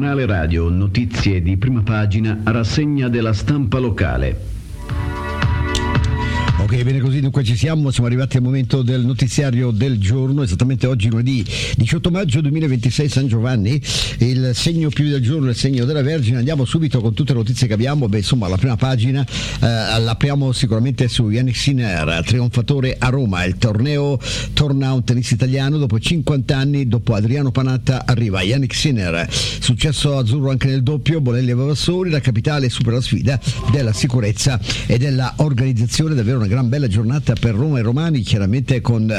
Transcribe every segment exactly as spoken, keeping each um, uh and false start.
Giornale radio, notizie di prima pagina, rassegna della stampa locale. Ok, bene così, dunque ci siamo, siamo arrivati al momento del notiziario del giorno, esattamente oggi lunedì diciotto maggio duemilaventisei, San Giovanni, il segno più del giorno è il segno della Vergine. Andiamo subito con tutte le notizie che abbiamo. Beh, insomma, la prima pagina eh, l'apriamo sicuramente su Jannik Sinner, trionfatore a Roma. Il torneo torna a un tennista italiano dopo cinquanta anni, dopo Adriano Panatta arriva Jannik Sinner, successo azzurro anche nel doppio, Bolelli e Vavassori, la capitale supera la sfida della sicurezza e della organizzazione. Davvero una gran bella giornata per Roma e romani, chiaramente con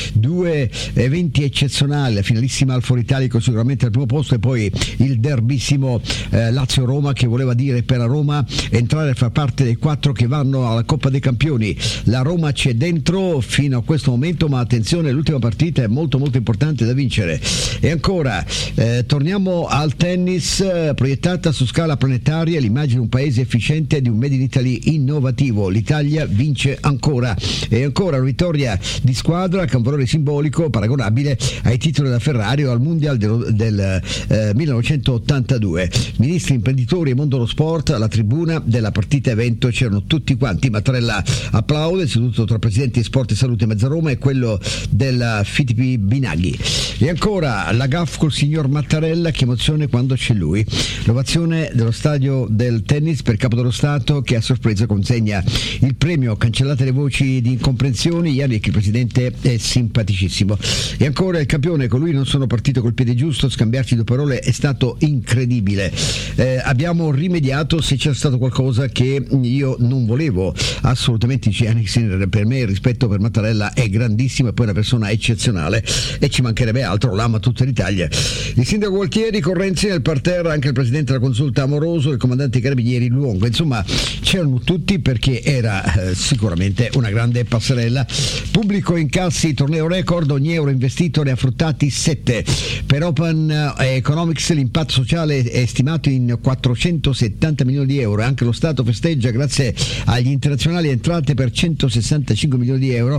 due eventi eccezionali, la finalissima al Foro Italico sicuramente al primo posto e poi il derbissimo eh, Lazio-Roma, che voleva dire per la Roma entrare a far parte dei quattro che vanno alla Coppa dei Campioni. La Roma c'è dentro fino a questo momento, ma attenzione, l'ultima partita è molto molto importante da vincere. E ancora eh, torniamo al tennis, eh, proiettata su scala planetaria l'immagine di un paese efficiente e di un Made in Italy innovativo. L'Italia vince ancora e ancora una vittoria di squadra che ha un valore simbolico paragonabile ai titoli della Ferrari o al Mondial del, del eh, millenovecentottantadue. Ministri, imprenditori e mondo dello sport alla tribuna della partita evento c'erano tutti quanti. Mattarella applaude, seduto tra presidenti di Sport e Salute Mezza Roma e quello della F I T P Binaghi. E ancora la gaffe col signor Mattarella, che emozione quando c'è lui. L'ovazione dello stadio del tennis per Capo dello Stato, che a sorpresa consegna il premio. Cancellate le voci di incomprensioni, Jannik, il presidente, è simpaticissimo. E ancora il campione, con lui non sono partito col piede giusto, scambiarci due parole è stato incredibile. Eh, abbiamo rimediato se c'è stato qualcosa che io non volevo assolutamente. Jannik Sinner, per me il rispetto per Mattarella è grandissimo e poi è una persona eccezionale e ci mancherebbe altro, l'ama tutta l'Italia. Il sindaco Gualtieri con Renzi nel parterre, anche il presidente della consulta Amoroso, il comandante dei carabinieri Luongo, insomma c'erano tutti perché era eh, sicuramente una grande passerella. Pubblico incassi, torneo record, ogni euro investito ne ha fruttati sette. Per Open Economics l'impatto sociale è stimato in quattrocentosettanta milioni di euro, anche lo Stato festeggia grazie agli internazionali entrate per centosessantacinque milioni di euro.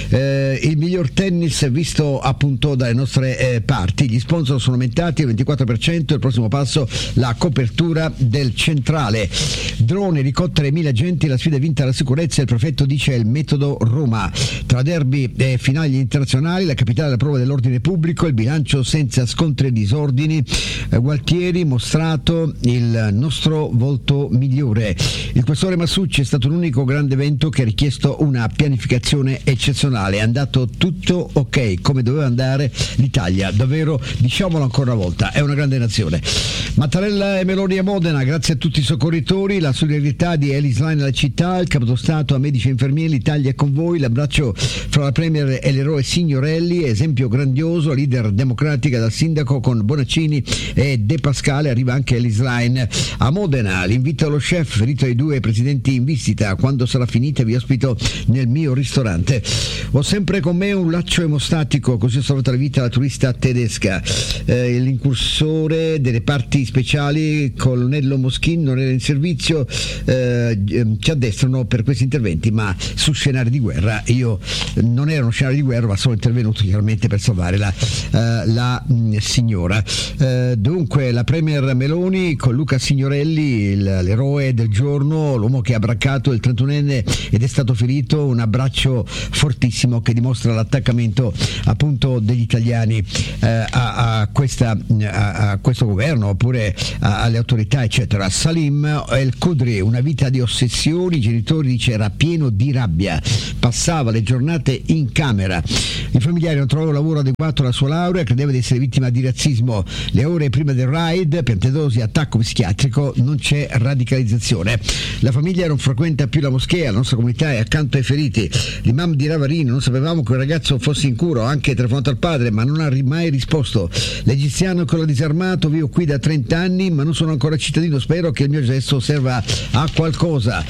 Eh, il miglior tennis visto appunto dalle nostre eh, parti, gli sponsor sono aumentati al ventiquattro per cento, il prossimo passo la copertura del centrale. Drone, elicotteri, mille agenti, la sfida è vinta dalla sicurezza, il prefetto dice il metodo Roma. Tra derby e finali internazionali, la capitale della prova dell'ordine pubblico, il bilancio senza scontri e disordini. eh, Gualtieri mostrato il nostro volto migliore. Il questore Massucci è stato l'unico grande evento che ha richiesto una pianificazione eccezionale. È andato tutto ok come doveva andare l'Italia, davvero, diciamolo ancora una volta, è una grande nazione. Mattarella e Meloni a Modena, grazie a tutti i soccorritori, la solidarietà di Ellis Line alla città, il capo dello Stato a medici e infermieri, l'Italia è con voi, l'abbraccio fra la Premier e l'eroe Signorelli, esempio grandioso, leader democratica dal sindaco con Bonaccini e De Pascale, arriva anche Ellis Line a Modena, l'invito allo chef, ferito ai due presidenti in visita, quando sarà finita vi ospito nel mio ristorante. Ho sempre con me un laccio emostatico, così ho salvato la vita alla turista tedesca. Eh, l'incursore delle parti speciali, colonnello Moschin, non era in servizio, eh, ci addestrano per questi interventi, ma su scenari di guerra. Io non ero uno scenario di guerra, ma sono intervenuto chiaramente per salvare la, uh, la mh, signora. Uh, dunque la Premier Meloni con Luca Signorelli, il, l'eroe del giorno, l'uomo che ha braccato il trentunenne ed è stato ferito, un abbraccio fortissimo che dimostra l'attaccamento appunto degli italiani uh, a, a, questa, a, a questo governo oppure a, alle autorità eccetera. Salim El Khudri, una vita di ossessioni, i genitori dice era pieno di rabbia, passava le giornate in camera, i familiari non trovavano lavoro adeguato alla sua laurea, credeva di essere vittima di razzismo, le ore prima del raid, Piantedosi, attacco psichiatrico, non c'è radicalizzazione, la famiglia non frequenta più la moschea, la nostra comunità è accanto ai feriti, l'imam di Ravarino, non sapevamo che il ragazzo fosse in cura, ho anche telefonato al padre ma non ha mai risposto, l'egiziano con la disarmato, vivo qui da trenta anni ma non sono ancora cittadino, spero che il mio gesto serva a qualcosa.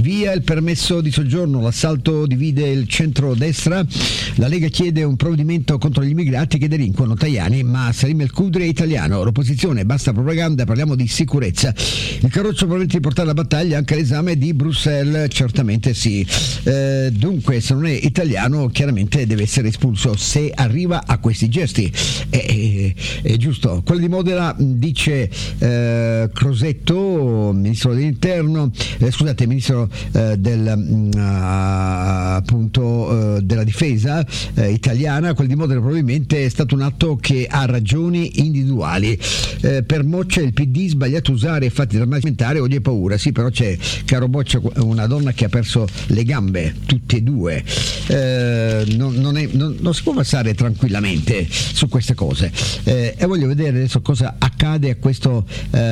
Via il permesso di soggiorno, l'assalto divide il centro-destra, la Lega chiede un provvedimento contro gli immigrati che delinquono. Tajani, ma Salim El Khudri è italiano, l'opposizione basta propaganda, parliamo di sicurezza. Il Carroccio promette di portare la battaglia anche all'esame di Bruxelles, certamente sì. Eh, dunque se non è italiano chiaramente deve essere espulso se arriva a questi gesti. È, è, è giusto. Quello di Modena dice eh, Crosetto, ministro dell'interno, eh, scusate, ministro eh, del, uh, appunto, uh, della difesa eh, italiana. Quel di Modena probabilmente è stato un atto che ha ragioni individuali. Eh, per Moccia il P D sbagliato usare fatti drammatimentare, oggi è paura. Sì, però c'è, caro Moccia, una donna che ha perso le gambe, tutte e due. Eh, non, non, è, non, non si può passare tranquillamente su queste cose. Eh, e voglio vedere adesso cosa accade a questo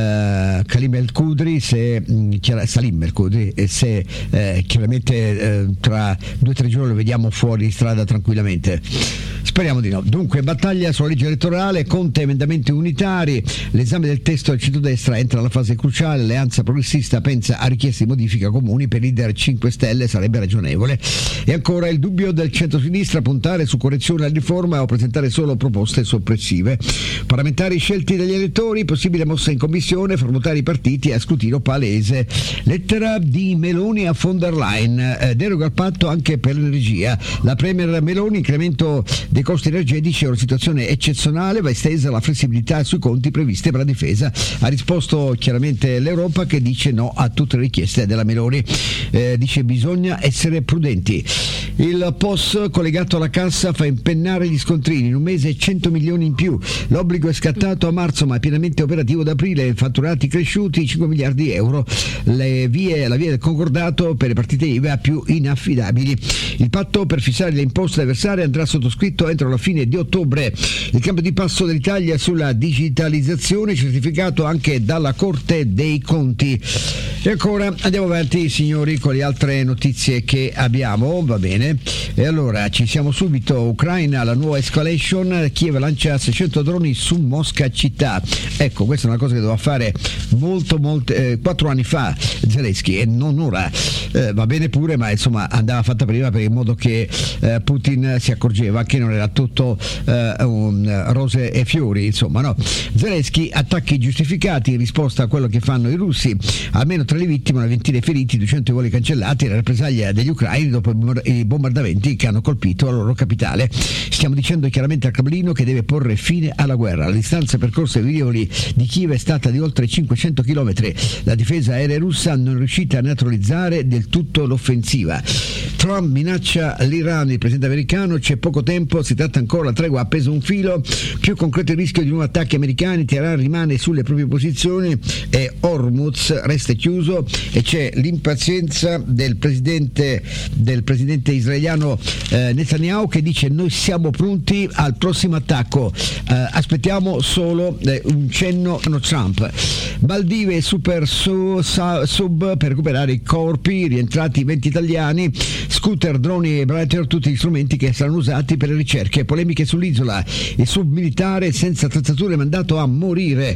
eh, Salim El Khudri, se mh, Salim El Khudri, e se eh, chiaramente eh, tra due o tre giorni lo vediamo fuori di strada tranquillamente. Speriamo di no. Dunque, battaglia sulla legge elettorale, Conte emendamenti unitari, l'esame del testo del centrodestra entra alla fase cruciale, l'Alleanza Progressista pensa a richieste di modifica comuni, per leader cinque Stelle sarebbe ragionevole. E ancora il dubbio del centro-sinistra, puntare su correzione alla riforma o presentare solo proposte soppressive. Parlamentari scelti dagli elettori, possibile mossa in commissione, far votare i partiti a scrutinio palese. Lettera di Meloni a von der Leyen, eh, deroga al patto anche per l'energia. La premier Meloni, incremento dei costi energetici è una situazione eccezionale, va estesa la flessibilità sui conti previste per la difesa. Ha risposto chiaramente l'Europa che dice no a tutte le richieste della Meloni, eh, dice bisogna essere prudenti. Il P O S collegato alla cassa fa impennare gli scontrini, in un mese cento milioni in più, l'obbligo è scattato a marzo ma è pienamente operativo da aprile, fatturati cresciuti cinque miliardi di euro, le vie, la via del concordato per le partite I V A più inaffidabili. Il patto per fissare le imposte avversarie andrà sottoscritto entro la fine di ottobre. Il cambio di passo dell'Italia sulla digitalizzazione certificato anche dalla Corte dei Conti. E ancora andiamo avanti, signori, con le altre notizie che abbiamo, va bene? E allora ci siamo subito. Ucraina, la nuova escalation, Kiev lancia seicento droni su Mosca città. Ecco, questa è una cosa che doveva fare molto molto eh, quattro anni fa Zelensky e non ora. Eh, va bene pure, ma insomma andava fatta prima, per il modo che eh, Putin si accorgeva che non era tutto eh, un, rose e fiori, insomma, no. Zelensky, attacchi giustificati in risposta a quello che fanno i russi, almeno tra le vittime, una ventina di feriti, duecento voli cancellati, la rappresaglia degli ucraini dopo i bombardamenti che hanno colpito la loro capitale. Stiamo dicendo chiaramente al Cremlino che deve porre fine alla guerra. La distanza percorsa ai rivoli di Kiev è stata di oltre cinquecento chilometri. La difesa aerea russa non è riuscita a neutralizzare del tutto l'offensiva. Trump minaccia l'Iran, il presidente americano, c'è poco tempo, si tratta ancora, la tregua ha appeso un filo, più concreto il rischio di nuovi attacchi americani, Teheran rimane sulle proprie posizioni e Hormuz resta chiuso, e c'è l'impazienza del presidente del presidente israeliano eh, Netanyahu, che dice noi siamo pronti al prossimo attacco, eh, aspettiamo solo eh, un cenno a Trump. Maldive super su, su, sub per recuperare i corpi, rientrati venti italiani, scooter, droni e Blatter, tutti gli strumenti che saranno usati per le ricerche. Polemiche sull'isola, il sub militare senza attrezzature mandato a morire.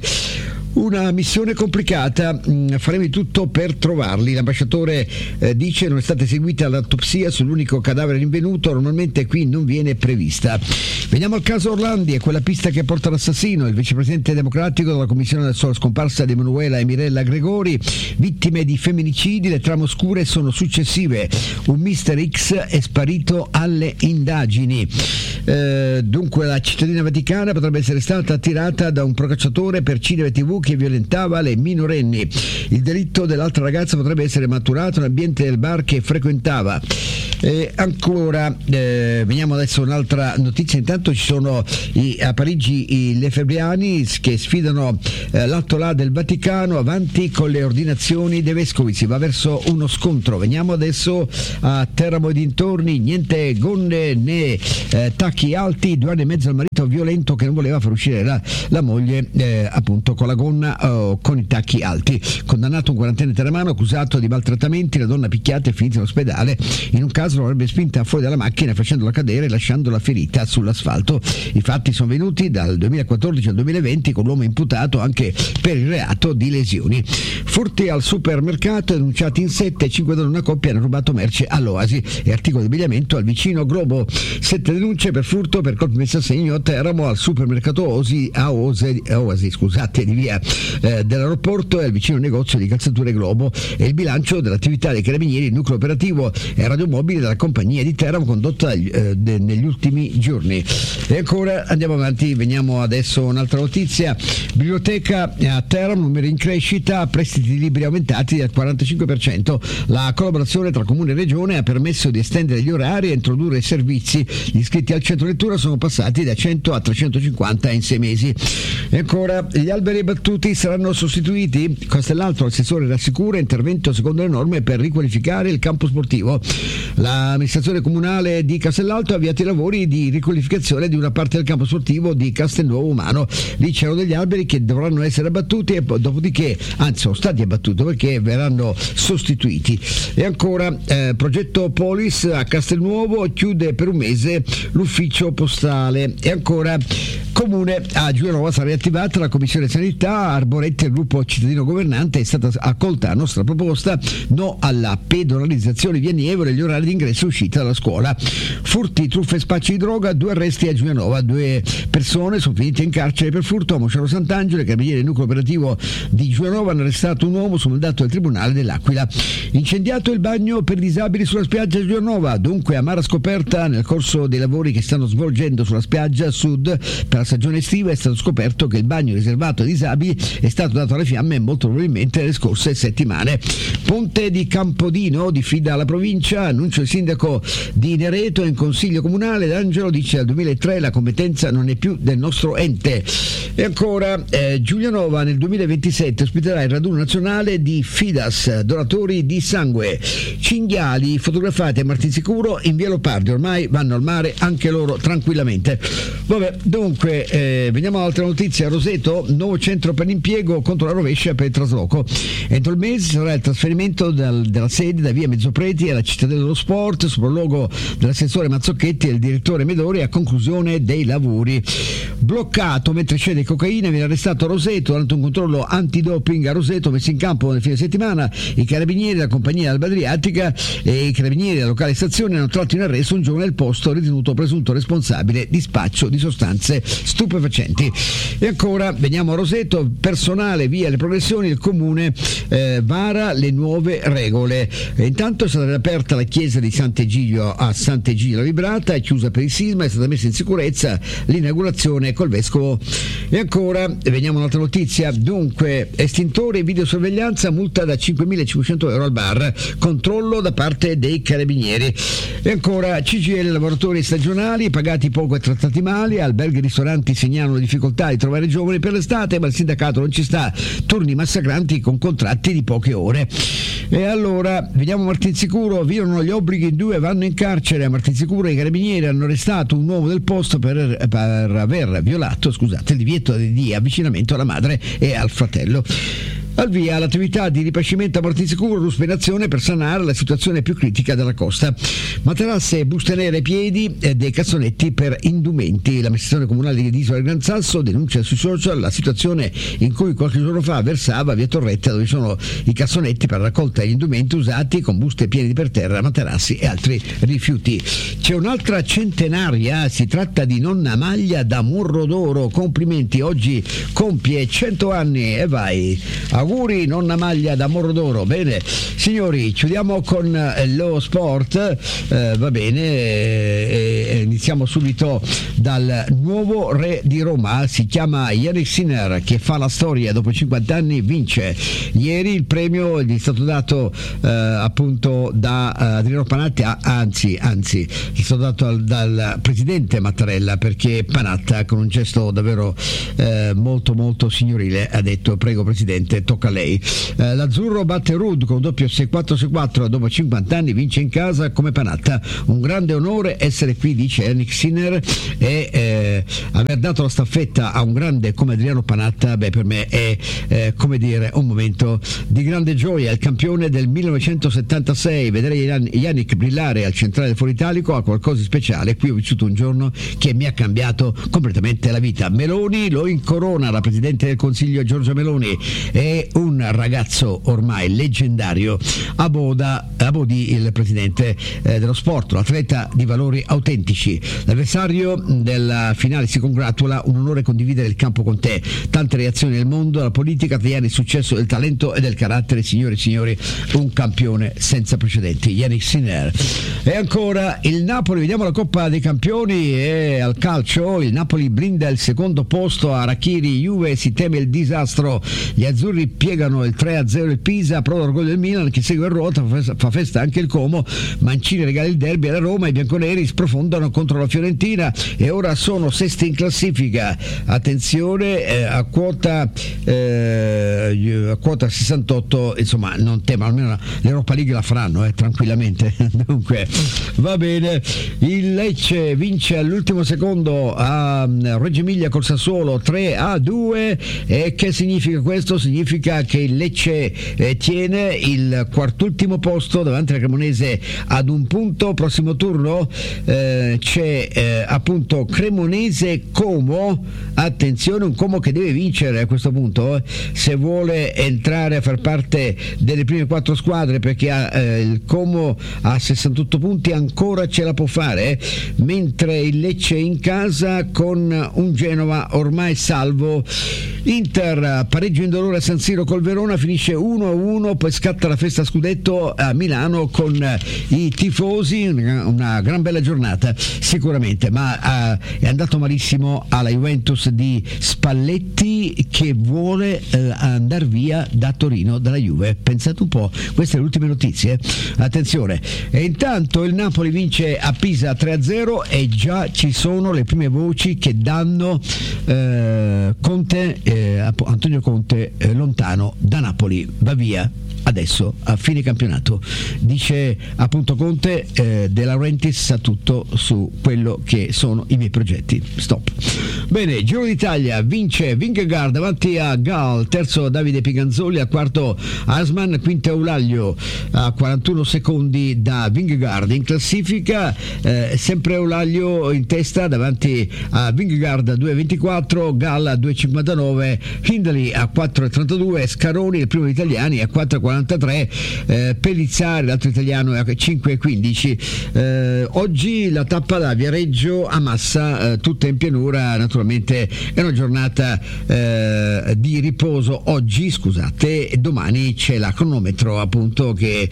Una missione complicata, faremo di tutto per trovarli. L'ambasciatore eh, dice non è stata eseguita l'autopsia sull'unico cadavere rinvenuto, normalmente qui non viene prevista. Veniamo al caso Orlandi, è quella pista che porta all'assassino. Il vicepresidente democratico della commissione sulla scomparsa di Emanuela e Mirella Gregori, vittime di femminicidi, le trame oscure sono successive. Un mister X è sparito alle indagini. Eh, dunque la cittadina vaticana potrebbe essere stata attirata da un procacciatore per cinema e tivù che violentava le minorenni. Il delitto dell'altra ragazza potrebbe essere maturato nell'ambiente del bar che frequentava. E ancora eh, veniamo adesso a un'altra notizia. Intanto ci sono i, a Parigi i lefebvriani che sfidano eh, l'Alto là del Vaticano, avanti con le ordinazioni dei vescovi, si va verso uno scontro. Veniamo adesso a Teramo e dintorni, niente gonne né eh, tacchi alti, due anni e mezzo al marito violento che non voleva far uscire la, la moglie eh, appunto con la gonna donna uh, con i tacchi alti. Condannato un quarantenne terramano accusato di maltrattamenti, la donna picchiata è finita in ospedale. In un caso l'avrebbe spinta fuori dalla macchina facendola cadere e lasciandola ferita sull'asfalto. I fatti sono venuti dal duemilaquattordici al duemilaventi, con l'uomo imputato anche per il reato di lesioni. Furti al supermercato, denunciati in sette, cinque donne e una coppia hanno rubato merce all'Oasi e articoli di abbigliamento al vicino Globo. Sette denunce per furto per colpi messi a segno a Teramo al supermercato Osi, a Ose, Oasi scusate, di via eh, dell'aeroporto e al vicino negozio di calzature Globo. E il bilancio dell'attività dei carabinieri, il nucleo operativo e radiomobile della compagnia di Teramo condotta eh, de, negli ultimi giorni. E ancora andiamo avanti, veniamo adesso a un'altra notizia. Biblioteca a Teramo, numeri in crescita, prestiti di libri aumentati del quarantacinque per cento. La collaborazione tra Comune e Regione ha permesso di estendere gli orari e introdurre servizi. Gli iscritti al centro lettura sono passati da cento a trecentocinquanta in sei mesi. E ancora, gli alberi abbattuti saranno sostituiti. Castellalto, l'assessore rassicura, intervento secondo le norme per riqualificare il campo sportivo. L'amministrazione comunale di Castellalto ha avviato i lavori di riqualificazione di una parte del campo sportivo di Castelnuovo Umano. Lì c'erano degli alberi che dovranno essere abbattuti e dopodiché, anzi sono stati abbattuti perché verranno sostituiti. E ancora, eh, progetto Polis a Castelnuovo chiude per un mese l'ufficio postale. E ancora, Comune a Giulianova sarà riattivata la commissione sanità. Arboretti, il gruppo cittadino governante, è stata accolta la nostra proposta, no alla pedonalizzazione via Nievole e gli orari di ingresso e uscita dalla scuola. Furti, truffe e spacci di droga, due arresti a Giulianova, due persone sono finite in carcere per furto a Mocciaro Sant'Angelo. I carabinieri del nucleo operativo di Giulianova hanno arrestato un uomo su mandato del tribunale dell'Aquila. Incendiato il bagno per disabili sulla spiaggia di Giulianova, dunque amara scoperta. Nel corso dei lavori che stanno svolgendo sulla spiaggia sud per la stagione estiva è stato scoperto che il bagno riservato ai disabili è stato dato alle fiamme molto probabilmente nelle scorse settimane. Ponte di Campodino diffida la provincia, annuncio il sindaco di Nereto in consiglio comunale. D'Angelo dice dal duemilatré la competenza non è più del nostro ente. E ancora, eh, Giulianova nel duemilaventisette ospiterà il raduno nazionale di Fidas, donatori di sangue. Cinghiali fotografati a Martinsicuro in via Leopardi, ormai vanno al mare anche loro tranquillamente. Vabbè, dunque eh, veniamo all'altra notizia. Roseto, nuovo centro per l'impiego contro la rovescia per il trasloco. Entro il mese sarà il trasferimento dal, della sede da via Mezzopreti alla Cittadella dello Sport, sopralluogo dell'assessore Mazzocchetti e il direttore Medori a conclusione dei lavori. Bloccato mentre scende cocaina, viene arrestato a Roseto durante un controllo antidoping a Roseto messo in campo nel fine settimana. I carabinieri della compagnia Alba Adriatica e i carabinieri della locale stazione hanno tratto in arresto un giovane del posto ritenuto presunto responsabile di spaccio di sostanze stupefacenti. E ancora veniamo a Roseto, personale via le progressioni, il comune eh, vara le nuove regole. E intanto è stata riaperta la chiesa di Sant'Egidio a Sant'Egidio la Vibrata, è chiusa per il sisma, è stata messa in sicurezza l'inaugurazione col vescovo. E ancora veniamo a un'altra notizia. Dunque, estintore e videosorveglianza, multa da cinquemilacinquecento euro al bar, controllo da parte dei carabinieri. E ancora, C G I L, lavoratori stagionali pagati poco e trattati male, alberghi e ristoranti segnalano difficoltà di trovare giovani per l'estate, ma il sindacato non ci sta, turni massacranti con contratti di poche ore. E allora vediamo a Martinsicuro, violano gli obblighi in due, vanno in carcere. A Martinsicuro i carabinieri hanno arrestato un uomo del posto per, per aver violato scusate, il divieto di avvicinamento alla madre e al fratello. Al via l'attività di ripascimento a Martinsicuro, ruspa in azione per sanare la situazione più critica della costa. Materasse, buste nere ai piedi e dei cassonetti per indumenti. L'amministrazione comunale di Isola del Gran Sasso denuncia sui social la situazione in cui qualche giorno fa versava via Torretta, dove sono i cassonetti per raccolta degli indumenti usati, con buste piene di per terra, materassi e altri rifiuti. C'è un'altra centenaria, si tratta di nonna Maglia da Morro d'Oro. Complimenti, oggi compie cento anni e vai. Auguri nonna Maglia da Morro d'Oro. Bene signori, chiudiamo con eh, lo sport, eh, va bene, eh, eh, iniziamo subito dal nuovo re di Roma, si chiama Yannick Sinner, che fa la storia, dopo cinquanta anni vince. Ieri il premio gli è stato dato eh, appunto da uh, Adriano Panatta, anzi, anzi gli è stato dato al, dal presidente Mattarella, perché Panatta con un gesto davvero eh, molto molto signorile ha detto: prego presidente, tocca a lei. Eh, l'Azzurro batte Rudd con doppio sei quattro sei quattro, dopo cinquanta anni vince in casa come Panatta. Un grande onore essere qui, dice Yannick Sinner, e eh, aver dato la staffetta a un grande come Adriano Panatta, beh, per me è eh, come dire un momento di grande gioia. Il campione del millenovecentosettantasei, vedere Yannick brillare al centrale del Foro Italico ha qualcosa di speciale. Qui ho vissuto un giorno che mi ha cambiato completamente la vita. Meloni lo incorona, la Presidente del Consiglio Giorgia Meloni è un ragazzo ormai leggendario. A Boda, a Bodi il Presidente eh, dello sport, l'atleta di valori autentici. L'avversario della finale si congratula, un onore condividere il campo con te. Tante reazioni nel mondo, la politica, italiana, il successo del talento e del carattere, signori e signori, un campione senza precedenti, Yannick Sinner. E ancora il Napoli, vediamo la Coppa dei Campioni e al calcio il Napoli blinda il secondo posto a Arachiri, Juve si teme il disastro, gli azzurri piegano il tre a zero il Pisa, prova l'orgoglio del Milan che segue il ruota, fa festa anche il Como, Mancini regala il derby alla Roma, i bianconeri sprofondano contro la Fiorentina e ora sono sesti in classifica, attenzione eh, a quota eh, a quota sessantotto, insomma non tema, almeno l'Europa League la faranno eh, tranquillamente. Dunque va bene, il Lecce vince all'ultimo secondo a Reggio Emilia col Sassuolo tre a due. E che significa questo? Significa che il Lecce eh, tiene il quartultimo posto davanti alla Cremonese ad un punto. Prossimo turno eh, c'è eh, appunto Cremonese Como, attenzione, un Como che deve vincere a questo punto eh, se vuole entrare a far parte delle prime quattro squadre, perché ha, eh, il Como ha sessantotto punti, ancora ce la può fare eh, mentre il Lecce in casa con un Genova ormai salvo. Inter pareggio indolore a San Siro col Verona, finisce uno a uno, poi scatta la festa scudetto a Milano con i tifosi, una gran bella giornata sicuramente, ma uh, è andato malissimo alla Juventus di Spalletti che vuole uh, andare via da Torino dalla Juve. Pensate un po', queste le ultime notizie, attenzione. E intanto il Napoli vince a Pisa tre a zero e già ci sono le prime voci che danno uh, Conte, eh, Antonio Conte eh, lontano da Napoli, va via adesso a fine campionato, dice appunto Conte. eh, De Laurentiis sa tutto su quello che sono i miei progetti. Stop. Bene, Giro d'Italia, vince Vingegaard davanti a Gal, terzo Davide Piganzoli, al quarto Asman, quinto Eulaglio a quarantuno secondi da Vingegaard. In classifica eh, sempre Eulaglio in testa davanti a Vingegaard a due e ventiquattro, Gal a due e cinquantanove, Hindley a quattro e trentadue, Scaroni il primo degli italiani a quattro e quarantatré, eh, Pellizzari l'altro italiano a cinque e quindici. Eh, oggi la tappa da Viareggio a Massa, eh, tutta in pianura, naturalmente è una giornata eh, di riposo oggi, scusate, e domani c'è la cronometro appunto che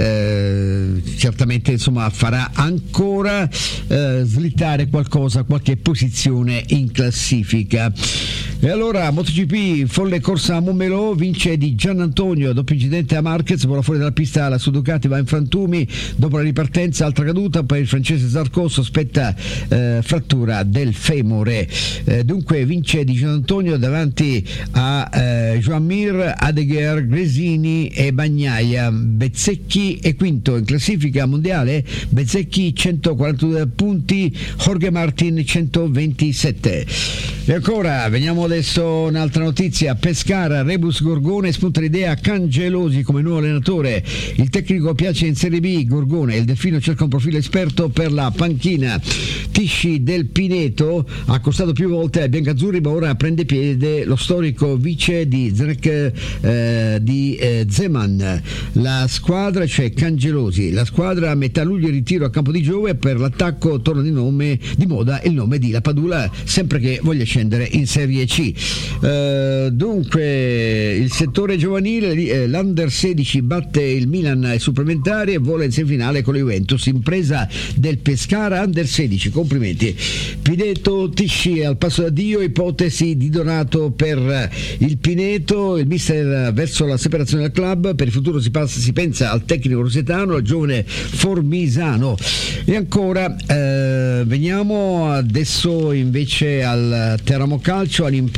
eh, certamente insomma farà ancora eh, slittare qualcosa, qualche posizione in classifica. E allora MotoGP, folle corsa a Montmelò, vince di Gian Antonio, doppio incidente a Marquez, vola fuori dalla pista la sua Ducati, va in frantumi, dopo la ripartenza altra caduta per il francese Zarco, sospetta eh, frattura del femore. Eh, dunque vince di Gian Antonio davanti a eh, Joan Mir, Adegher, Gresini e Bagnaia. Bezzecchi è quinto in classifica mondiale, Bezzecchi centoquarantadue punti, Jorge Martin centoventisette. E ancora veniamo adesso un'altra notizia: Pescara, Rebus Gorgone, spunta l'idea Cangelosi come nuovo allenatore, il tecnico piace in Serie B, Gorgone, il Delfino cerca un profilo esperto per la panchina. Tisci del Pineto ha accostato più volte ai biancazzurri, ma ora prende piede lo storico vice di Zrek eh, di eh, Zeman. La squadra, cioè Cangelosi, la squadra a metà luglio in ritiro a Campo di Giove, per l'attacco torna di nome di moda il nome di La Padula, sempre che voglia scendere in Serie C. Uh, dunque il settore giovanile, eh, l'Under sedici batte il Milan ai supplementari e vola in semifinale con la Juventus, impresa del Pescara Under sedici, complimenti. Pineto, Tisci al passo d'addio, ipotesi di Donato per il Pineto, il mister verso la separazione del club, per il futuro si, passa, si pensa al tecnico rosetano, al giovane Formisano. E ancora eh, veniamo adesso invece al Teramo Calcio, all'impresa del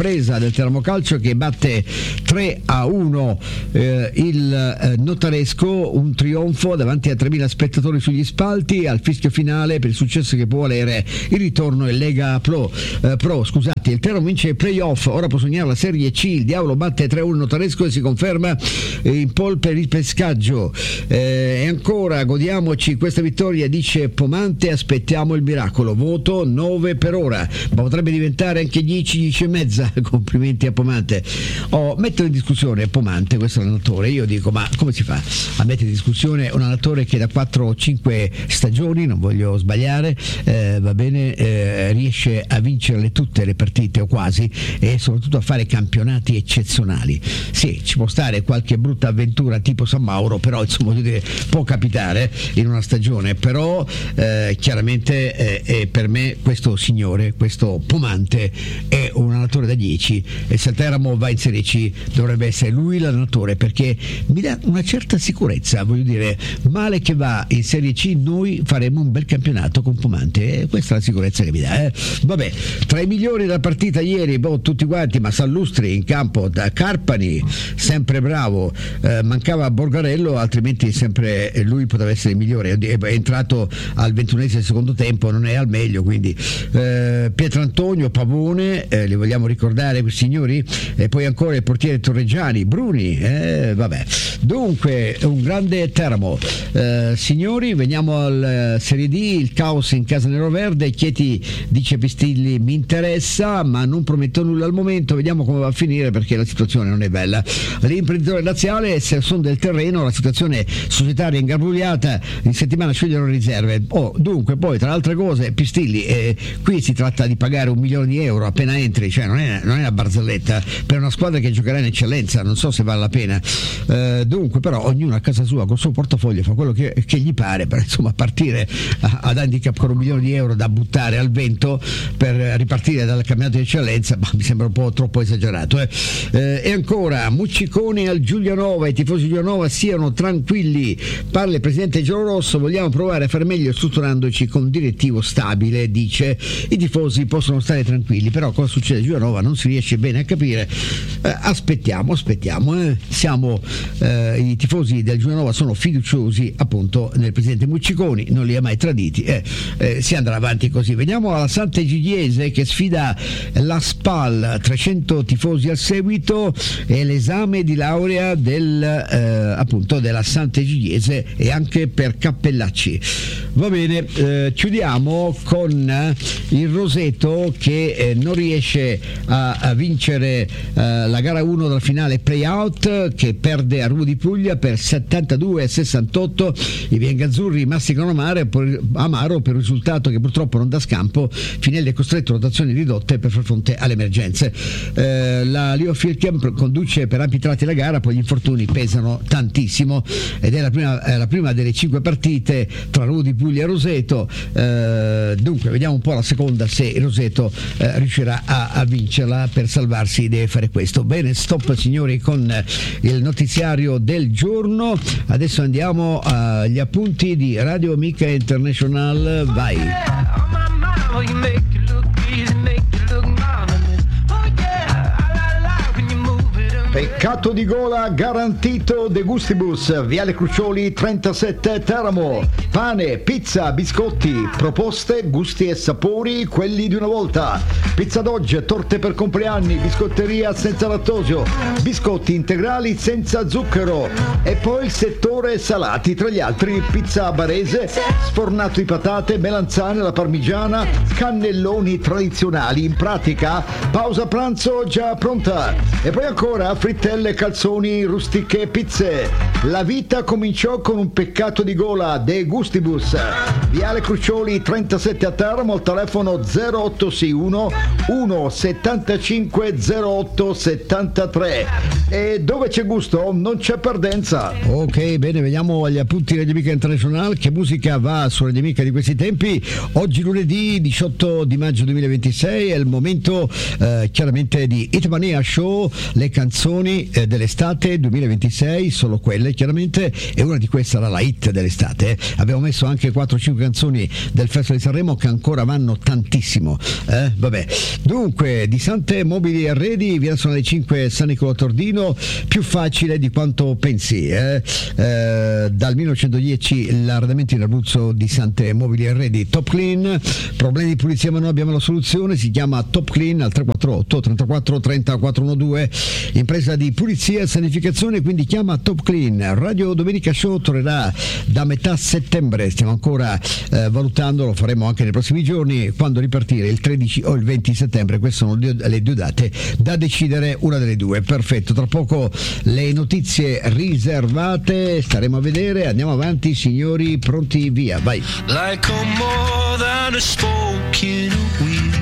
del Teramo Calcio che batte tre a uno eh, il eh, Notaresco, un trionfo davanti a tremila spettatori sugli spalti, al fischio finale per il successo che può valere il ritorno in Lega Pro. Eh, Pro scusate, il Teramo vince i playoff, ora può sognare la Serie C, il Diavolo batte tre a uno il Notaresco e si conferma in pole per il pescaggio. Eh, e ancora godiamoci questa vittoria, dice Pomante, aspettiamo il miracolo, voto nove per ora, ma potrebbe diventare anche dieci, dieci e mezza. Complimenti a Pomante. Oh, mettere in discussione Pomante, questo allenatore, io dico ma come si fa a mettere in discussione un allenatore che da quattro o cinque stagioni, non voglio sbagliare, eh, va bene, eh, riesce a vincerle tutte le partite o quasi, e soprattutto a fare campionati eccezionali. Sì, ci può stare qualche brutta avventura tipo San Mauro, però insomma voglio dire, può capitare in una stagione, però eh, chiaramente eh, eh, per me questo signore, questo Pomante è un allenatore da dieci, e se il Teramo va in Serie C dovrebbe essere lui l'allenatore, perché mi dà una certa sicurezza, voglio dire, male che va in Serie C noi faremo un bel campionato con Pomante, e questa è la sicurezza che mi dà. Eh. Vabbè, tra i migliori della partita ieri, boh, tutti quanti, ma Sallustri in campo, da Carpani sempre bravo, eh, mancava Borgarello, altrimenti sempre lui poteva essere il migliore, è entrato al ventunesimo secondo tempo, non è al meglio, quindi eh, Pietrantonio, Pavone, eh, li vogliamo ricordare questi signori, e poi ancora il portiere Torreggiani, Bruni, eh, vabbè, dunque un grande Teramo. Eh, signori, veniamo al uh, Serie D, il caos in casa neroverde, Chieti dice Pistilli mi interessa ma non prometto nulla al momento, vediamo come va a finire perché la situazione non è bella. L'imprenditore laziale, se sono del terreno, la situazione societaria ingarbugliata, in settimana scegliono riserve. Oh, dunque poi tra altre cose Pistilli, eh, qui si tratta di pagare un milione di euro appena entri, cioè non è, non è una barzelletta per una squadra che giocherà in eccellenza, non so se vale la pena. Eh, dunque però ognuno a casa sua col suo portafoglio fa quello che, che gli pare, per insomma partire a, ad handicap con un milione di euro da buttare al vento per ripartire dal campionato di eccellenza, ma mi sembra un po' troppo esagerato. Eh. Eh, e ancora Mucciconi al Giulianova, i tifosi di Giulianova siano tranquilli, parla il presidente Giallorosso, vogliamo provare a fare meglio strutturandoci con un direttivo stabile, dice, i tifosi possono stare tranquilli, però cosa succede a Giulianova non si riesce bene a capire. Eh, aspettiamo, aspettiamo, eh. siamo eh, i tifosi del Giulianova sono fiduciosi appunto nel presidente Mucciconi, non li ha mai traditi, eh, eh, si andrà avanti così. Veniamo alla Sant'Egidiese che sfida la Spal, trecento tifosi al seguito, e l'esame di laurea del eh, appunto della Sant'Egidiese e anche per Cappellacci. Va bene, eh, chiudiamo con il Roseto che eh, non riesce a, a vincere eh, la gara uno della finale play-out, che perde a Ruvo di Puglia per settantadue a sessantotto. I biancazzurri masticano amaro per, amaro per un risultato che purtroppo non dà scampo. Finelli è costretto a rotazioni ridotte per far fronte alle emergenze. Eh, la Leo Filchem conduce per ampi tratti la gara, poi gli infortuni pesano tantissimo ed è la prima, è la prima delle cinque partite tra Ruvo di Puglia e Roseto. Eh, dunque vediamo un po' la seconda, se il Roseto eh, riuscirà a, a vincerla. Per salvarsi deve fare questo. Bene, stop signori con il notiziario del giorno. Adesso andiamo agli appunti di Radio Amica International. Vai. Peccato di gola garantito De Gustibus, Viale Crucioli trentasette Teramo. Pane, pizza, biscotti, proposte, gusti e sapori, quelli di una volta. Pizza d'oggi, torte per compleanni, biscotteria senza lattosio, biscotti integrali senza zucchero. E poi il settore salati, tra gli altri pizza barese, sfornato di patate, melanzane, la parmigiana, cannelloni tradizionali. In pratica, pausa pranzo già pronta. E poi ancora frittelle, calzoni, rustiche, pizze. La vita cominciò con un peccato di gola, De Gustibus, Viale Crucioli trentasette a Teramo, al telefono zero otto sei uno uno settantacinque zero otto settantatré. E dove c'è gusto non c'è perdenza. Ok, bene, veniamo agli appunti Radio Amica International. Che musica va su Radio Amica di questi tempi? Oggi lunedì diciotto di maggio duemilaventisei è il momento eh, chiaramente di Hitmania Show, le canzoni eh, dell'estate duemilaventisei, solo quelle chiaramente, e una di queste sarà la hit dell'estate. Abbiamo messo anche quattro cinque canzoni del Festival di Sanremo che ancora vanno tantissimo. Eh? Vabbè. Dunque, di Sante Mobili Arredi viene a suonare alle cinque San Nicolò Tordino, più facile di quanto pensi. Eh? Eh, dal millenovecentodieci l'arredamento in Abruzzo di Sante Mobili Arredi, Top Clean. Problemi di pulizia ma noi abbiamo la soluzione, si chiama Top Clean al tre quattro otto trentaquattro trenta quattrocentododici. Impresa di pulizia e sanificazione, quindi chiama Top Clean. Radio Domenica Show tornerà da metà settembre, stiamo ancora eh, valutando, lo faremo anche nei prossimi giorni, quando ripartire, il tredici o il venti settembre. Queste sono le due date da decidere, una delle due. Perfetto, tra poco le notizie riservate, staremo a vedere. Andiamo avanti signori, pronti, via, vai. Like a more than a spoke in a wheel.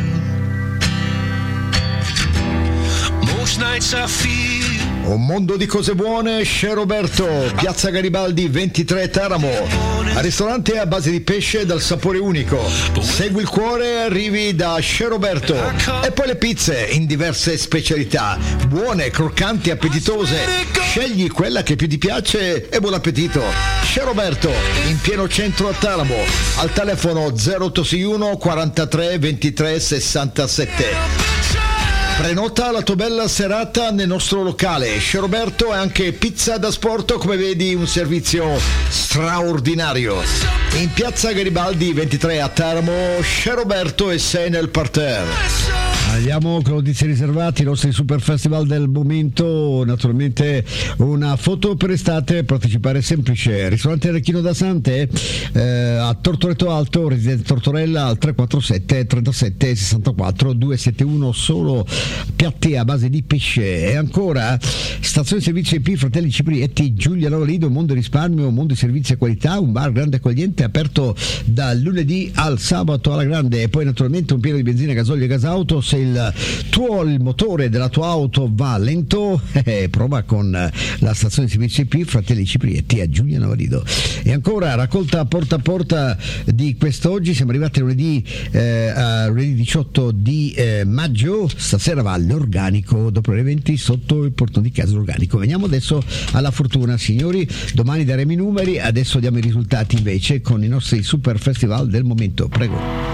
Most nights I feel. Un mondo di cose buone, Chez Roberto, Piazza Garibaldi ventitré Teramo. Al ristorante a base di pesce dal sapore unico. Segui il cuore e arrivi da Chez Roberto. E poi le pizze in diverse specialità. Buone, croccanti, appetitose. Scegli quella che più ti piace e buon appetito. Chez Roberto, in pieno centro a Teramo. Al telefono zero otto sei uno quarantatré ventitré sessantasette. Prenota la tua bella serata nel nostro locale. Chez Roberto è anche pizza da sport, come vedi un servizio straordinario. In piazza Garibaldi ventitré a Teramo, Chez Roberto e sei nel parterre. Andiamo con notizie riservate, i nostri super festival del momento. Naturalmente una foto per estate, partecipare è semplice. Ristorante Recchino da Sante eh, a Tortoretto Alto, Residenza Tortorella al tre quattro sette trentasette sessantaquattro duecentosettantuno, solo piatti a base di pesce. E ancora stazione servizi I P Fratelli Ciprietti, Giulia Lavalido, Mondo Risparmio, Mondo di Servizi e Qualità, un bar grande accogliente aperto dal lunedì al sabato alla grande. E poi naturalmente un pieno di benzina, gasolio e gasauto. Se il tuo il motore della tua auto va lento, eh, prova con la stazione di servizio I P Fratelli Ciprietti a Giulia Lavalido. E ancora raccolta porta a porta di quest'oggi, siamo arrivati a lunedì, eh, a lunedì diciotto di eh, maggio. Stasera va all'organico dopo le venti sotto il portone di casa l'organico. Veniamo adesso alla fortuna signori, domani daremo i numeri, adesso diamo i risultati invece con i nostri super festival del momento. Prego.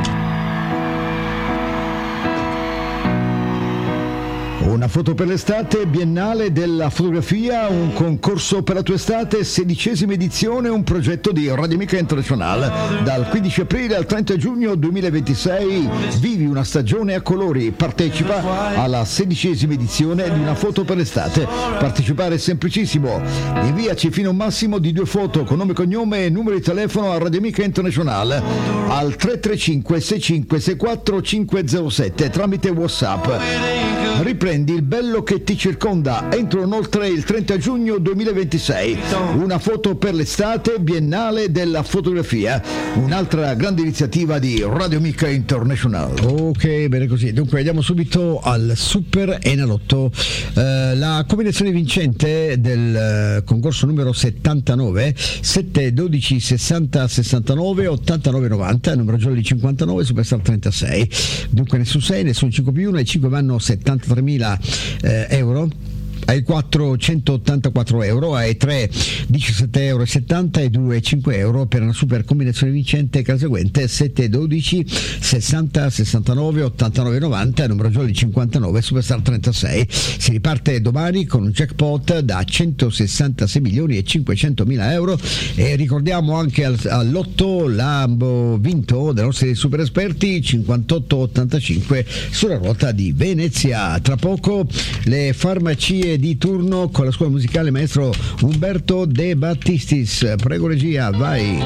Una foto per l'estate, Biennale della fotografia, un concorso per la tua estate, sedicesima edizione, un progetto di Radio Amica International. Dal quindici aprile al trenta giugno duemilaventisei vivi una stagione a colori, partecipa alla sedicesima edizione di Una foto per l'estate. Partecipare è semplicissimo, inviaci fino a un massimo di due foto con nome, cognome e numero di telefono a Radio Amica International al tre tre cinque sei cinque sei quattro cinque zero sette tramite WhatsApp. Riprendi il bello che ti circonda entro inoltre il trenta giugno duemilaventisei. Una foto per l'estate, Biennale della fotografia, un'altra grande iniziativa di Radio Amica International. Ok, bene così. Dunque andiamo subito al Super Enalotto. Eh, la combinazione vincente del eh, concorso numero settantanove, sette dodici sessanta sessantanove ottantanove novanta, numero jolly cinquantanove, Superstar trentasei. Dunque nessun sei, nessun cinque più uno, ai cinque vanno settantatremila eh, euro. Ai quattro centottantaquattro euro, ai tre diciassette euro e settanta, ai due cinque euro per una super combinazione vincente che è la seguente: sette dodici sessanta sessantanove ottantanove novanta, numero jolly cinquantanove, Superstar trentasei. Si riparte domani con un jackpot da centosessantasei milioni e cinquecentomila euro. E ricordiamo anche al, all'otto l'ambo vinto dai nostri super esperti cinquantotto ottantacinque sulla ruota di Venezia. Tra poco le farmacie di turno con la scuola musicale maestro Umberto De Battistis. Prego regia, vai.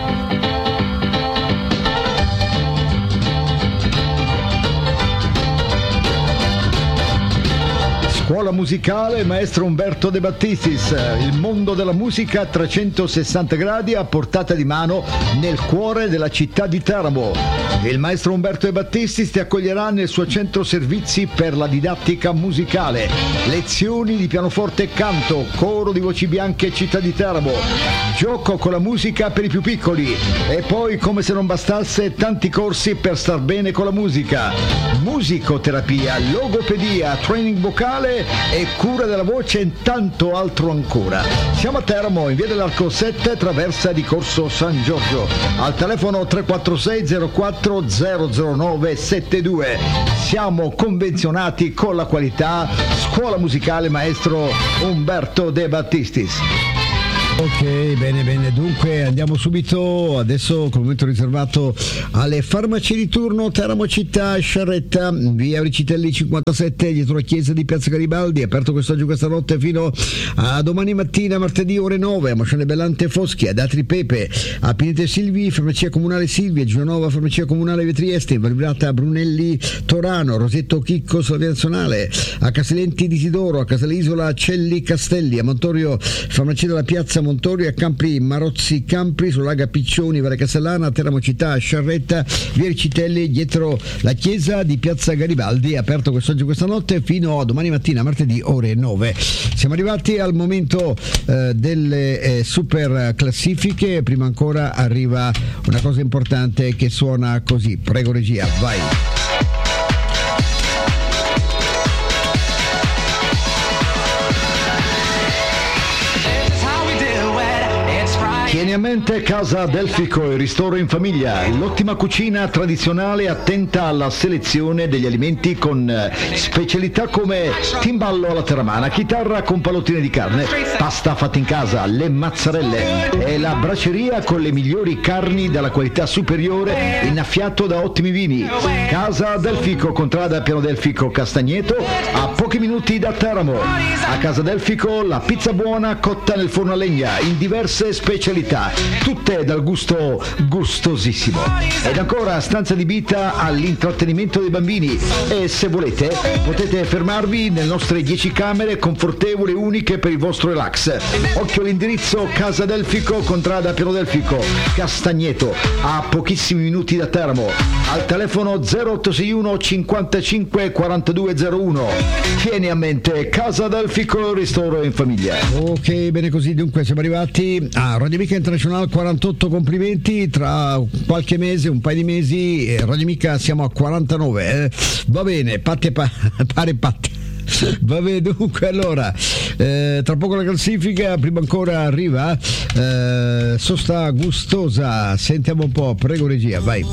Scuola musicale Maestro Umberto De Battistis, il mondo della musica a trecentosessanta gradi a portata di mano nel cuore della città di Teramo. Il Maestro Umberto De Battistis ti accoglierà nel suo centro servizi per la didattica musicale, lezioni di pianoforte e canto, coro di voci bianche città di Teramo, gioco con la musica per i più piccoli e poi, come se non bastasse, tanti corsi per star bene con la musica, musicoterapia, logopedia, training vocale e cura della voce e tanto altro ancora. Siamo a Teramo, in via dell'Arco sette, traversa di Corso San Giorgio, al telefono tre quattro sei zero quattro zero zero nove sette due. Siamo convenzionati con la qualità. Scuola musicale Maestro Umberto De Battistis. Ok, bene, bene, dunque andiamo subito adesso col momento riservato alle farmacie di turno. Teramo città, Sciarretta, via Auricitelli cinquantasette, dietro la chiesa di Piazza Garibaldi, aperto quest'oggi, questa notte fino a domani mattina, martedì ore nove, a Moscione Bellante Foschi, ad Atri Pepe, a Pinete Silvi, farmacia comunale Silvia, Gianova, farmacia comunale Via Trieste, Valbrata Brunelli Torano, Rosetto Chicco Slavia Nazionale, a Castellenti di Isidoro, a Casalisola Celli Castelli, a Montorio farmacia della Piazza Montorio, a Campri Marozzi Campri, sull'Aga Piccioni, Valle Castellana, a Teramo città, Sciarretta, via Ricitelli, dietro la chiesa di Piazza Garibaldi, aperto quest'oggi, questa notte, fino a domani mattina, martedì, ore nove. Siamo arrivati al momento eh, delle eh, super classifiche. Prima ancora arriva una cosa importante che suona così. Prego regia, vai. Tieni a mente Casa Delfico, il ristoro in famiglia, l'ottima cucina tradizionale attenta alla selezione degli alimenti con specialità come timballo alla terramana, chitarra con pallottine di carne, pasta fatta in casa, le mazzarelle e la braceria con le migliori carni dalla qualità superiore, innaffiato da ottimi vini. Casa Delfico, contrada Piano Delfico Castagneto, a pochi minuti da Teramo. A Casa Delfico la pizza buona cotta nel forno a legna in diverse specialità, tutte dal gusto gustosissimo. Ed ancora stanza adibita all'intrattenimento dei bambini e, se volete, potete fermarvi nelle nostre dieci camere confortevoli e uniche per il vostro relax. Occhio all'indirizzo: Casa Delfico, contrada Piano Delfico Castagneto, a pochissimi minuti da Teramo, al telefono zero otto sei uno cinquantacinque quarantadue zero uno. Tieni a mente Casa Delfico, ristoro in famiglia. Ok, bene così. Dunque siamo arrivati a Radio Amica International quarantotto, complimenti. Tra qualche mese, un paio di mesi, eh, Radio Amica siamo a quarantanove, eh. Va bene, patte pa- pare patte. Va bene, dunque allora eh, tra poco la classifica. Prima ancora arriva eh, Sosta Gustosa, sentiamo un po', prego regia, vai.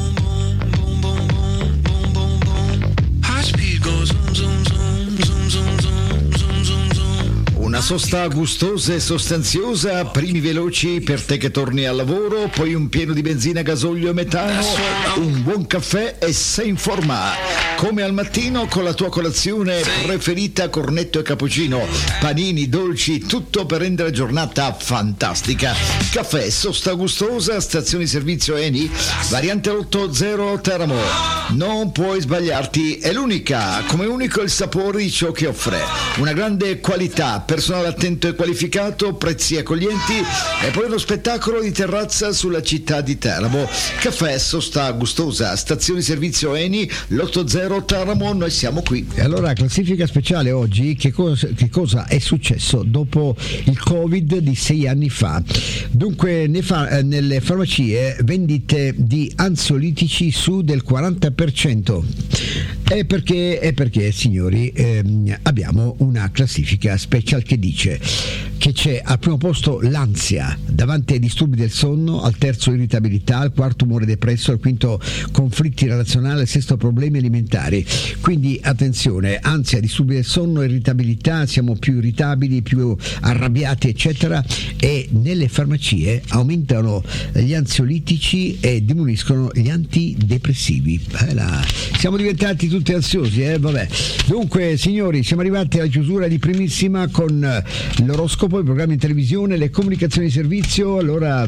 Una sosta gustosa e sostanziosa, primi veloci per te che torni al lavoro, poi un pieno di benzina, gasolio e metano, un buon caffè e sei in forma. Come al mattino con la tua colazione preferita, cornetto e cappuccino, panini, dolci, tutto per rendere la giornata fantastica. Caffè Sosta Gustosa, stazione di servizio Eni, variante ottanta Teramo. Non puoi sbagliarti, è l'unica, come unico il sapore di ciò che offre. Una grande qualità, personale attento e qualificato, prezzi accoglienti e poi uno spettacolo di terrazza sulla città di Teramo. Caffè Sosta Gustosa, stazione di servizio Eni, l'ottanta Teramo, noi siamo qui. E allora, classifica speciale oggi, che cosa, che cosa è successo dopo il Covid di sei anni fa? Dunque, ne fa, nelle farmacie vendite di ansiolitici su del quaranta per cento. E perché, è perché signori, ehm, abbiamo una classifica special che dice che c'è al primo posto l'ansia, davanti ai disturbi del sonno, al terzo irritabilità, al quarto umore depresso, al quinto conflitti relazionali, al sesto problemi alimentari. Quindi attenzione, ansia, disturbi del sonno, irritabilità, siamo più irritabili, più arrabbiati eccetera, e nelle farmacie aumentano gli ansiolitici e diminuiscono gli antidepressivi. Eh, la... siamo diventati tutti ansiosi, eh? Vabbè. Dunque signori, siamo arrivati alla chiusura di primissima con l'oroscopo, i programmi in televisione, le comunicazioni di servizio. Allora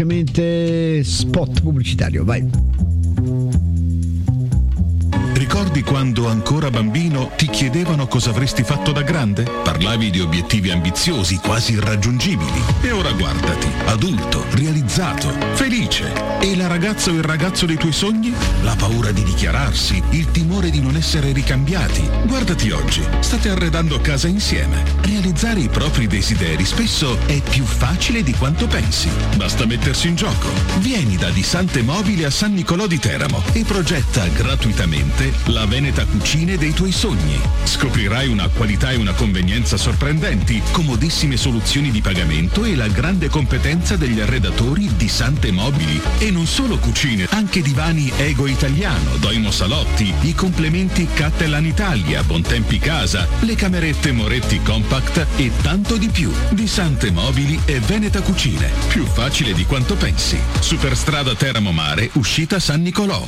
velocemente spot pubblicitario, vai. Ricorda Ricordi quando ancora bambino ti chiedevano cosa avresti fatto da grande? Parlavi di obiettivi ambiziosi, quasi irraggiungibili. E ora guardati, adulto, realizzato, felice. E la ragazza o il ragazzo dei tuoi sogni? La paura di dichiararsi, il timore di non essere ricambiati. Guardati oggi, state arredando casa insieme. Realizzare i propri desideri spesso è più facile di quanto pensi. Basta mettersi in gioco. Vieni da Disante Mobili a San Nicolò di Teramo e progetta gratuitamente la Veneta Cucine dei tuoi sogni. Scoprirai una qualità e una convenienza sorprendenti, comodissime soluzioni di pagamento e la grande competenza degli arredatori di Sante Mobili. E non solo cucine, anche divani Ego Italiano, Doimo Salotti, i complementi Cattelan Italia, Bontempi Casa, le camerette Moretti Compact e tanto di più. Di Sante Mobili e Veneta Cucine. Più facile di quanto pensi. Superstrada Teramo Mare, uscita San Nicolò.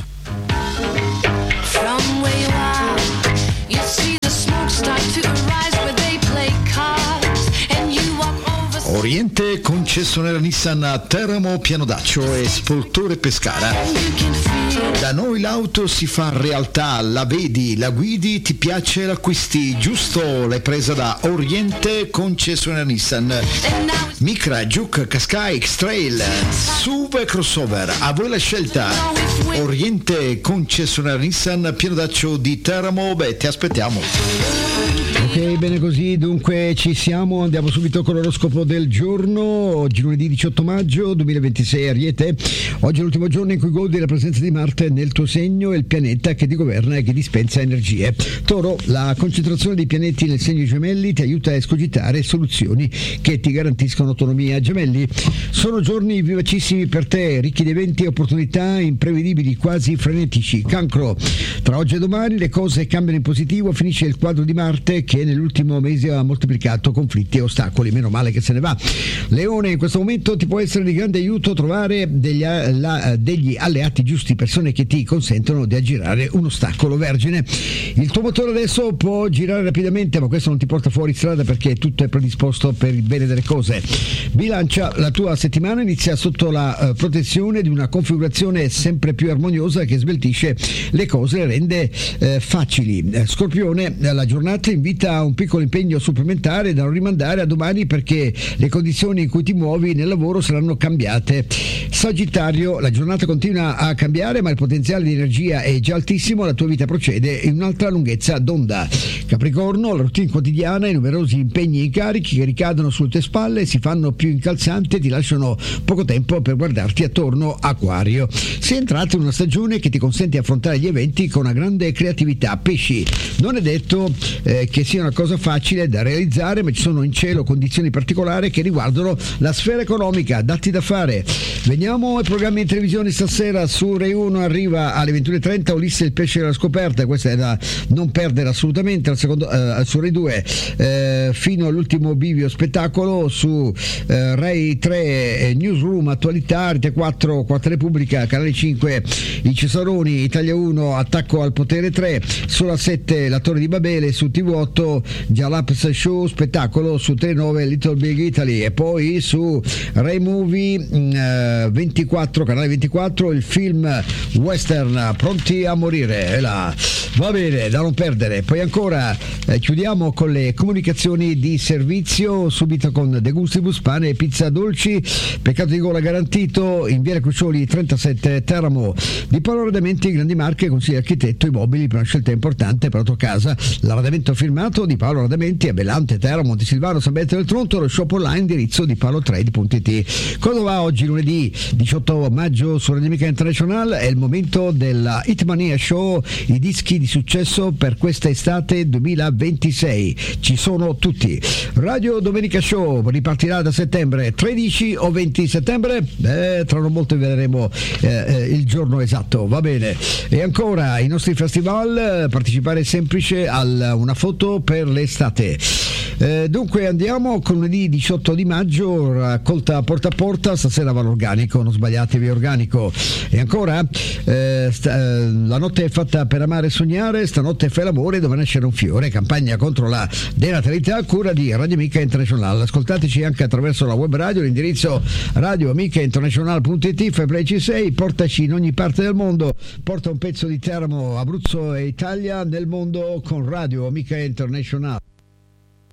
From where you are, you see the smoke start to arise where they play cards and you walk over. Oriente concessionaria Nissan a Teramo, Pianodaccio e Spoltore Pescara. Da noi l'auto si fa realtà, la vedi, la guidi, ti piace, l'acquisti, giusto? L'hai presa da Oriente concessionaria Nissan. Micra, Juke, Qashqai, X-Trail, S U V e crossover, a voi la scelta. Oriente concessionaria Nissan, Pianodaccio di Teramo, beh, ti aspettiamo. Ok, bene così, dunque ci siamo, andiamo subito con l'oroscopo del giorno. Oggi lunedì diciotto maggio duemilaventisei, Ariete. Oggi è l'ultimo giorno in cui godi della presenza di Marte nel tuo segno, è il pianeta che ti governa e che dispensa energie. Toro, la concentrazione dei pianeti nel segno Gemelli ti aiuta a escogitare soluzioni che ti garantiscono autonomia. Gemelli, sono giorni vivacissimi per te, ricchi di eventi e opportunità imprevedibili, quasi frenetici. Cancro, tra oggi e domani le cose cambiano in positivo, finisce il quadro di Marte che nell'ultimo mese ha moltiplicato conflitti e ostacoli, meno male che se ne va. Leone, in questo momento ti può essere di grande aiuto trovare degli, la, degli alleati giusti, persone che ti consentono di aggirare un ostacolo. Vergine, il tuo motore adesso può girare rapidamente, ma questo non ti porta fuori strada perché tutto è predisposto per il bene delle cose. Bilancia, la tua settimana inizia sotto la uh, protezione di una configurazione sempre più armoniosa che sveltisce le cose e le rende uh, facili. Scorpione, la giornata invita a un piccolo impegno supplementare da non rimandare a domani perché le condizioni in cui ti muovi nel lavoro saranno cambiate. Sagittario, la giornata continua a cambiare ma il potenziale di energia è già altissimo, la tua vita procede in un'altra lunghezza d'onda. Capricorno, la routine quotidiana e i numerosi impegni e incarichi che ricadono sulle tue spalle si fanno più incalzanti e ti lasciano poco tempo per guardarti attorno. Acquario, sei entrato in una stagione che ti consente di affrontare gli eventi con una grande creatività. Pesci, non è detto eh, che sia una cosa facile da realizzare, ma ci sono in cielo condizioni particolari che riguardano la sfera economica. Datti da fare. Veniamo ai programmi in televisione stasera. Su Rai uno arriva alle ventuno e trenta Ulisse il pesce della scoperta, questa è da non perdere assolutamente. Al secondo, eh, su Rai due eh, fino all'ultimo bivio spettacolo. Su eh, Rai tre eh, Newsroom attualità, Rete quattro Quarta Repubblica, Canale cinque I Cesaroni, Italia uno Attacco al potere tre, sulla sette La Torre di Babele, su T V otto Jalaps Show spettacolo, su T nove Little Big Italy e poi su Rai Movie eh, ventiquattro Canale ventiquattro il film western Pronti a morire. E là va bene, da non perdere. Poi ancora eh, chiudiamo con le comunicazioni di servizio, subito con De Gustibus, pane e pizza dolci, peccato di gola garantito, in Viale Crucioli trentasette Teramo. Di Paolo Arredamenti, grandi marche, consigli architetto, immobili per una scelta importante per la tua casa. L'arredamento firmato di Paolo Arredamenti a Bellante, Teramo, Montesilvano, San Benedetto del Tronto, lo shop online indirizzo di paolotrade punto it. Cosa va oggi lunedì diciotto maggio su Radio Amica International? È il momento della Hitmania Show, i dischi di successo per questa estate duemilaventisei. Ci sono tutti. Radio Domenica Show ripartirà da settembre, tredici o venti settembre? Beh, tra non molto vedremo eh, il giorno esatto, va bene. E ancora i nostri festival, partecipare è semplice, al una foto per l'estate. Eh, dunque andiamo con lunedì diciotto di maggio, raccolta porta a porta, stasera va l'organico, non sbagliatevi, organico. E ancora eh, sta, eh, la notte è fatta per amare e sognare, stanotte fai l'amore dove nascere un fiore, campagna contro la denatalità a cura di Radio Amica International. Ascoltateci anche attraverso la web radio, l'indirizzo radio amica international punto it, fai play ci sei, portaci in ogni parte del mondo, porta un pezzo di Teramo, Abruzzo e Italia nel mondo con Radio Amica International.